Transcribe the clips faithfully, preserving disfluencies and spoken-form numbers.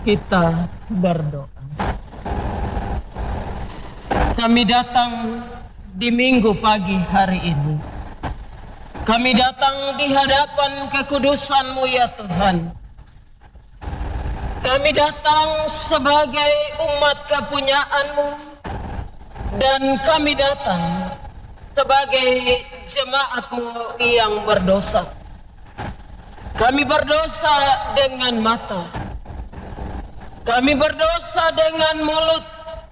Kita berdoa. Kami datang di minggu pagi hari ini. Kami datang di hadapan kekudusan-Mu ya Tuhan. Kami datang sebagai umat kepunyaan-Mu, dan kami datang sebagai jemaat-Mu yang berdosa. Kami berdosa dengan mata. Kami berdosa dengan mulut.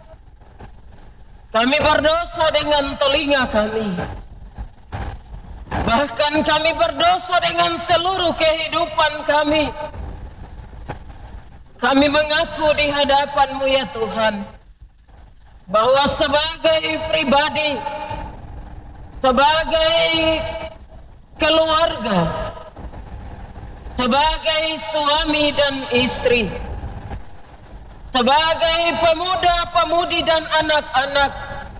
Kami berdosa dengan telinga kami. Bahkan kami berdosa dengan seluruh kehidupan kami. Kami mengaku di hadapan-Mu ya Tuhan, bahwa sebagai pribadi, sebagai keluarga, sebagai suami dan istri, sebagai pemuda-pemudi dan anak-anak,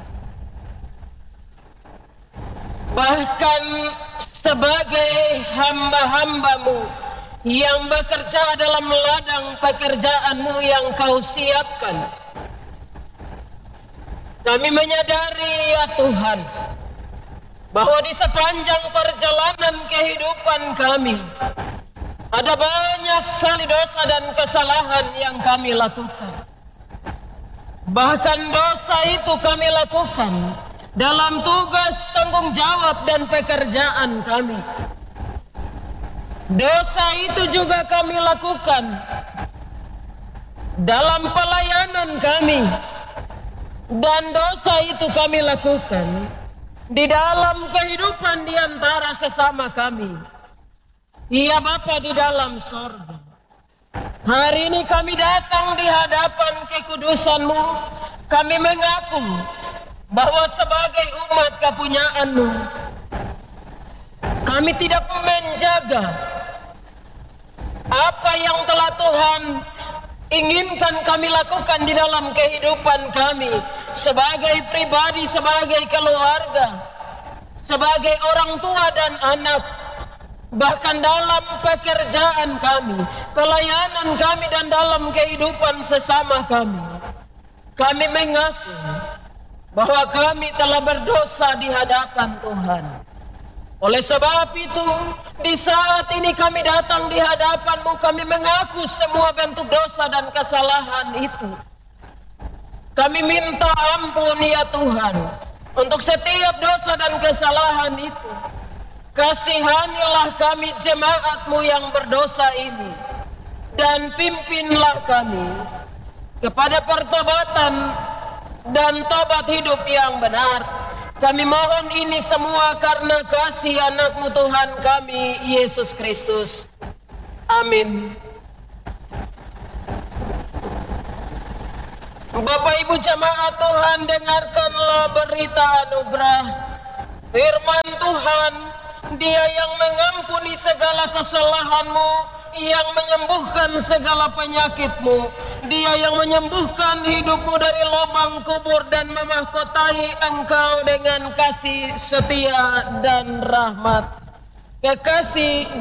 bahkan sebagai hamba-hamba-Mu yang bekerja dalam ladang pekerjaan-Mu yang Kau siapkan, kami menyadari ya Tuhan, bahwa di sepanjang perjalanan kehidupan kami ada banyak sekali dosa dan kesalahan yang kami lakukan. Bahkan dosa itu kami lakukan dalam tugas tanggung jawab dan pekerjaan kami. Dosa itu juga kami lakukan dalam pelayanan kami. Dan dosa itu kami lakukan di dalam kehidupan di antara sesama kami. Ya Bapa di dalam sorga, hari ini kami datang di hadapan kekudusan-Mu. Kami mengaku bahwa sebagai umat kepunyaan-Mu, kami tidak menjaga apa yang telah Tuhan inginkan kami lakukan di dalam kehidupan kami sebagai pribadi, sebagai keluarga, sebagai orang tua dan anak. Bahkan dalam pekerjaan kami, pelayanan kami, dan dalam kehidupan sesama kami, kami mengaku bahwa kami telah berdosa di hadapan Tuhan. Oleh sebab itu, di saat ini kami datang di hadapan-Mu, kami mengaku semua bentuk dosa dan kesalahan itu. Kami minta ampun ya Tuhan untuk setiap dosa dan kesalahan itu. Kasihanilah kami jemaat-Mu yang berdosa ini, dan pimpinlah kami kepada pertobatan dan tobat hidup yang benar. Kami mohon ini semua karena kasih anak-Mu Tuhan kami, Yesus Kristus. Amin. Bapak Ibu jemaat Tuhan, dengarkanlah berita anugerah firman Tuhan. Dia yang mengampuni segala kesalahan-Mu, yang menyembuhkan segala penyakit-Mu. Dia yang menyembuhkan hidup-Mu dari lubang kubur dan memahkotai engkau dengan kasih setia dan rahmat. Kekasih